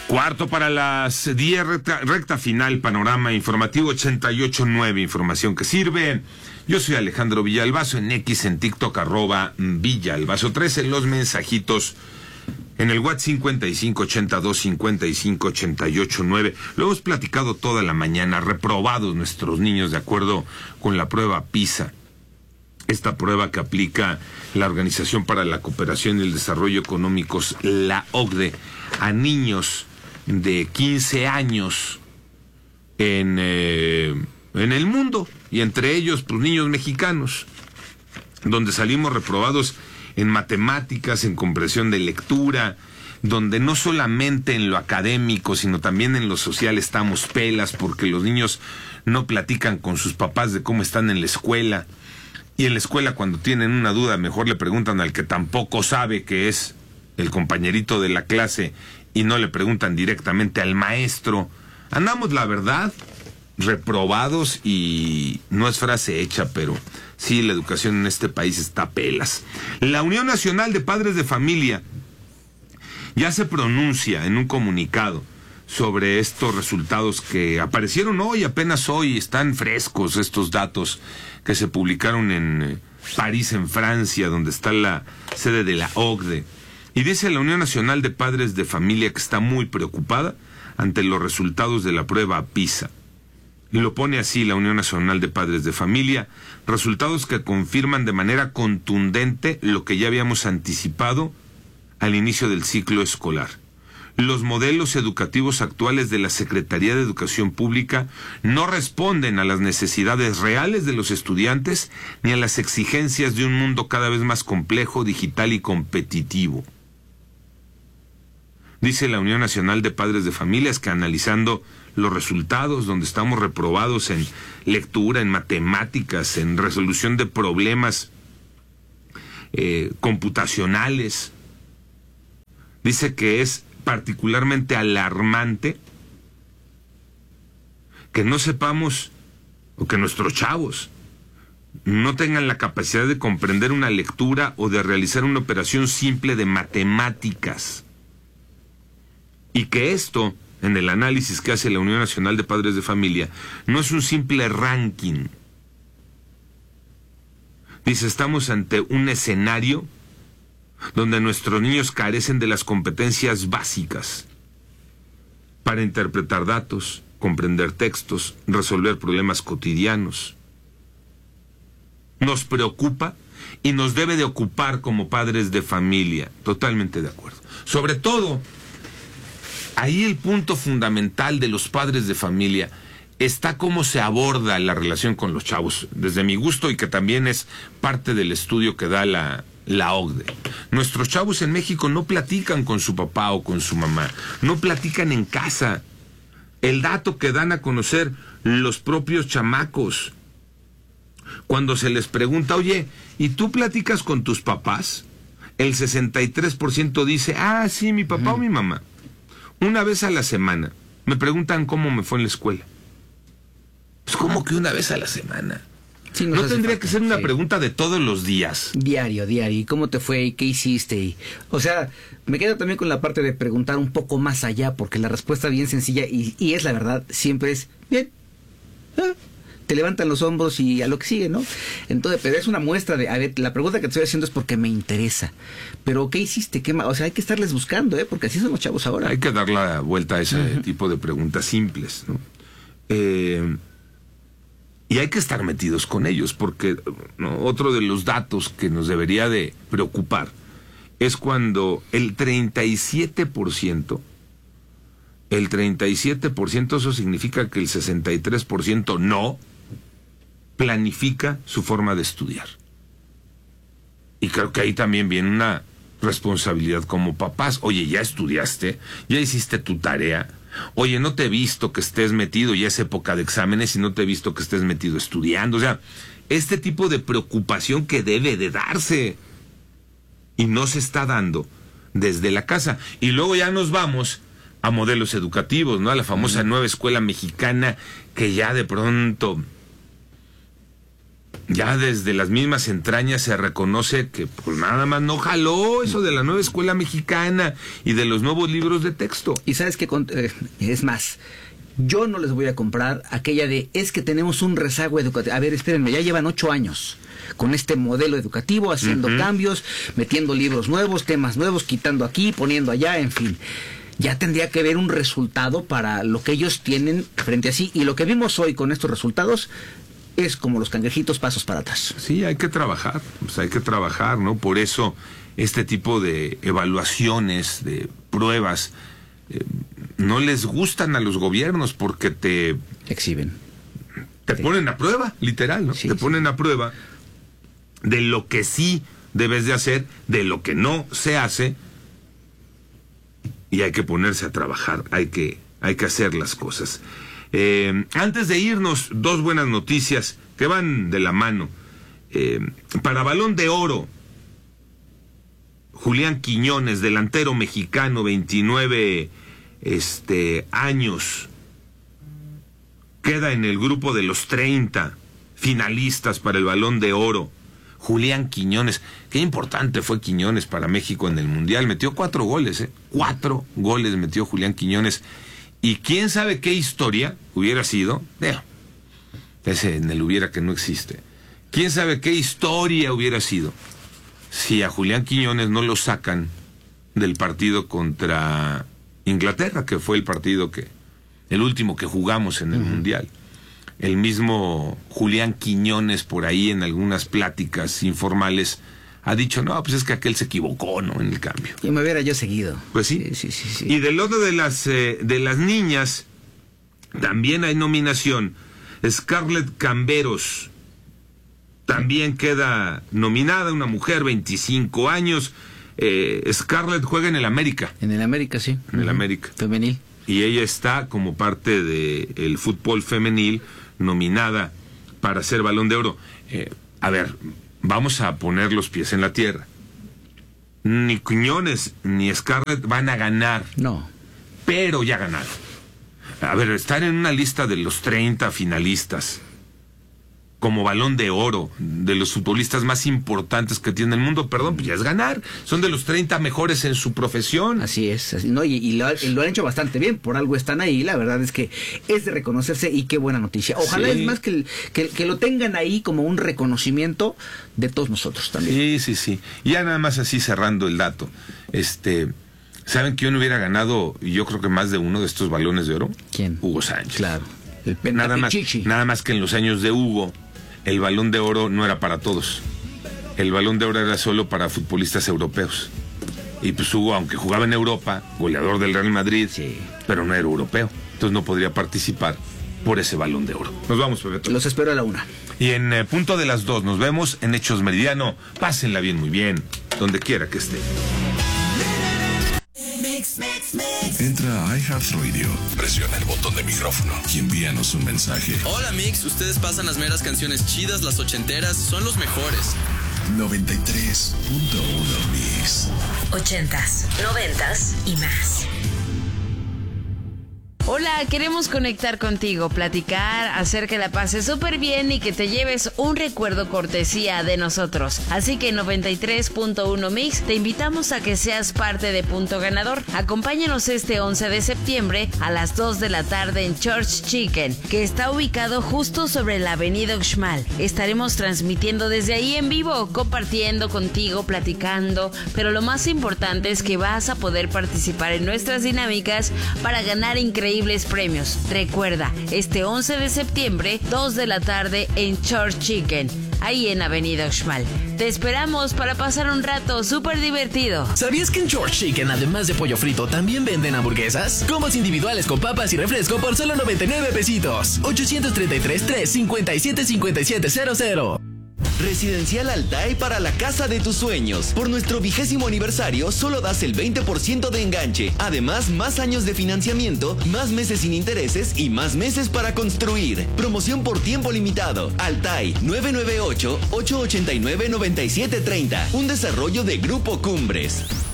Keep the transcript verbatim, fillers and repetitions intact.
Cuarto para las diez, recta, recta final, panorama informativo ochenta y ocho punto nueve, información que sirve. Yo soy Alejandro Villalbazo, en X, en TikTok, arroba Villalbazo trece, los mensajitos en el WhatsApp cincuenta y cinco ochenta y dos cincuenta y cinco ochenta y ocho nueve. Lo hemos platicado toda la mañana, reprobados nuestros niños de acuerdo con la prueba PISA. Esta prueba que aplica la Organización para la Cooperación y el Desarrollo Económicos, la O C D E, a niños de quince años en, eh, en el mundo, y entre ellos, pues, niños mexicanos, donde salimos reprobados en matemáticas, en comprensión de lectura, donde no solamente en lo académico, sino también en lo social estamos pelas, porque los niños no platican con sus papás de cómo están en la escuela, y en la escuela cuando tienen una duda mejor le preguntan al que tampoco sabe, que es el compañerito de la clase, y no le preguntan directamente al maestro. Andamos, la verdad, reprobados, y no es frase hecha, pero sí, la educación en este país está pelas. La Unión Nacional de Padres de Familia ya se pronuncia en un comunicado sobre estos resultados que aparecieron hoy, apenas hoy, están frescos estos datos que se publicaron en París, en Francia, donde está la sede de la O C D E. Y dice la Unión Nacional de Padres de Familia que está muy preocupada ante los resultados de la prueba PISA. Y lo pone así la Unión Nacional de Padres de Familia: resultados que confirman de manera contundente lo que ya habíamos anticipado al inicio del ciclo escolar. Los modelos educativos actuales de la Secretaría de Educación Pública no responden a las necesidades reales de los estudiantes ni a las exigencias de un mundo cada vez más complejo, digital y competitivo. Dice la Unión Nacional de Padres de Familias que, analizando los resultados, donde estamos reprobados en lectura, en matemáticas, en resolución de problemas eh, computacionales, dice que es particularmente alarmante que no sepamos, o que nuestros chavos no tengan la capacidad de comprender una lectura o de realizar una operación simple de matemáticas. Y que esto, en el análisis que hace la Unión Nacional de Padres de Familia, no es un simple ranking. Dice, estamos ante un escenario donde nuestros niños carecen de las competencias básicas para interpretar datos, comprender textos, resolver problemas cotidianos. Nos preocupa y nos debe de ocupar como padres de familia. Totalmente de acuerdo. Sobre todo, ahí el punto fundamental de los padres de familia está cómo se aborda la relación con los chavos, desde mi gusto, y que también es parte del estudio que da la, la O C D E. Nuestros chavos en México no platican con su papá o con su mamá, no platican en casa. El dato que dan a conocer los propios chamacos, cuando se les pregunta, oye, ¿y tú platicas con tus papás? El sesenta y tres por ciento dice, ah, sí, mi papá uh-huh. o mi mamá. Una vez a la semana me preguntan cómo me fue en la escuela. Pues, ¿cómo que una vez a la semana? Sí, no tendría falta, que ser una sí. pregunta de todos los días. Diario, diario. ¿Y cómo te fue? ¿Y qué hiciste? Y, o sea, me quedo también con la parte de preguntar un poco más allá, porque la respuesta bien sencilla, y, y es la verdad, siempre es, bien, ¿eh? Te levantan los hombros y a lo que sigue, ¿no? Entonces, pero es una muestra de, a ver, la pregunta que te estoy haciendo es porque me interesa. Pero, ¿qué hiciste? ¿Qué más? O sea, hay que estarles buscando, ¿eh? Porque así son los chavos ahora. Hay que dar la vuelta a ese uh-huh. tipo de preguntas simples, ¿no? Eh, y hay que estar metidos con ellos, porque, ¿no?, otro de los datos que nos debería de preocupar es cuando el treinta y siete por ciento, el treinta y siete por ciento, eso significa que el sesenta y tres por ciento no planifica su forma de estudiar. Y creo que ahí también viene una responsabilidad como papás. Oye, ¿ya estudiaste? ¿Ya hiciste tu tarea? Oye, no te he visto que estés metido, ya es época de exámenes y no te he visto que estés metido estudiando. O sea, este tipo de preocupación que debe de darse y no se está dando desde la casa. Y luego ya nos vamos a modelos educativos, ¿no? A la famosa nueva escuela mexicana, que ya de pronto ya desde las mismas entrañas se reconoce que pues nada más no jaló eso de la nueva escuela mexicana y de los nuevos libros de texto. Y sabes que es más, yo no les voy a comprar aquella de es que tenemos un rezago educativo. A ver, espérenme, ya llevan ocho años con este modelo educativo, haciendo uh-huh. cambios, metiendo libros nuevos, temas nuevos, quitando aquí, poniendo allá, en fin. Ya tendría que haber un resultado para lo que ellos tienen frente a sí. Y lo que vimos hoy con estos resultados es como los cangrejitos, pasos para atrás. Sí, hay que trabajar, pues hay que trabajar, ¿no? Por eso este tipo de evaluaciones, de pruebas, eh, no les gustan a los gobiernos porque te... exhiben. Te sí. ponen a prueba, literal, ¿no? Sí, te sí. ponen a prueba de lo que sí debes de hacer, de lo que no se hace, y hay que ponerse a trabajar, hay que, hay que hacer las cosas. Eh, antes de irnos, dos buenas noticias que van de la mano. Eh, para Balón de Oro, Julián Quiñones, delantero mexicano, veintinueve este, años, queda en el grupo de los treinta finalistas para el Balón de Oro. Julián Quiñones, qué importante fue Quiñones para México en el Mundial, metió cuatro goles, ¿eh? Cuatro goles metió Julián Quiñones, y quién sabe qué historia hubiera sido, eh, ese en el hubiera que no existe, quién sabe qué historia hubiera sido si a Julián Quiñones no lo sacan del partido contra Inglaterra, que fue el partido que, el último que jugamos en el uh-huh. Mundial. El mismo Julián Quiñones, por ahí en algunas pláticas informales, ha dicho, no, pues es que aquel se equivocó, ¿no? En el cambio. Y me hubiera yo seguido. Pues sí. Sí, sí, sí, sí. Y del lado de las, eh, de las niñas, también hay nominación. Scarlett Camberos también queda nominada, una mujer, veinticinco años. Eh, Scarlett juega en el América. En el América, sí. En el América. Femenil. Y ella está como parte del fútbol femenil nominada para ser Balón de Oro. Eh, a ver, vamos a poner los pies en la tierra. Ni Quiñones ni Scarlett van a ganar. No. Pero ya ganaron. A ver, estar en una lista de los treinta finalistas como Balón de Oro, de los futbolistas más importantes que tiene el mundo, perdón, pues ya es ganar. Son de los treinta mejores en su profesión. Así es, así, ¿no? Y, y, lo, y lo han hecho bastante bien, por algo están ahí, la verdad es que es de reconocerse y qué buena noticia. Ojalá sí. es más que, que, que lo tengan ahí como un reconocimiento de todos nosotros también. Sí, sí, sí. Y ya nada más así cerrando el dato, este... ¿saben quién hubiera ganado, yo creo que más de uno de estos Balones de Oro? ¿Quién? Hugo Sánchez. Claro. El nada más, nada más que en los años de Hugo, el Balón de Oro no era para todos. El Balón de Oro era solo para futbolistas europeos. Y pues Hugo, aunque jugaba en Europa, goleador del Real Madrid, sí. pero no era europeo. Entonces no podría participar por ese Balón de Oro. Nos vamos, Pepe. Los espero a la una. Y en eh, punto de las dos, nos vemos en Hechos Meridiano. Pásenla bien, muy bien, donde quiera que esté. Entra a iHeartRadio, presiona el botón de micrófono y envíanos un mensaje. Hola Mix, ustedes pasan las meras canciones chidas, las ochenteras, son los mejores. noventa y tres punto uno Mix. Ochentas, noventas y más. Hola, queremos conectar contigo, platicar, hacer que la pases súper bien y que te lleves un recuerdo cortesía de nosotros. Así que noventa y tres punto uno Mix, te invitamos a que seas parte de Punto Ganador. Acompáñanos este once de septiembre a las dos de la tarde en Church Chicken, que está ubicado justo sobre la avenida Uxmal. Estaremos transmitiendo desde ahí en vivo, compartiendo contigo, platicando, pero lo más importante es que vas a poder participar en nuestras dinámicas para ganar increíbles premios. Recuerda, este once de septiembre, dos de la tarde en Church Chicken, ahí en Avenida Uxmal. Te esperamos para pasar un rato súper divertido. ¿Sabías que en Church Chicken, además de pollo frito, también venden hamburguesas? Combos individuales con papas y refresco por solo noventa y nueve pesitos. ochocientos treinta y tres, tres cincuenta y siete, cincuenta y siete cero cero. Residencial Altai para la casa de tus sueños. Por nuestro vigésimo aniversario, solo das el veinte por ciento de enganche. Además, más años de financiamiento, más meses sin intereses y más meses para construir. Promoción por tiempo limitado. Altai, nueve nueve ocho, ocho ocho nueve, nueve siete tres cero. Un desarrollo de Grupo Cumbres.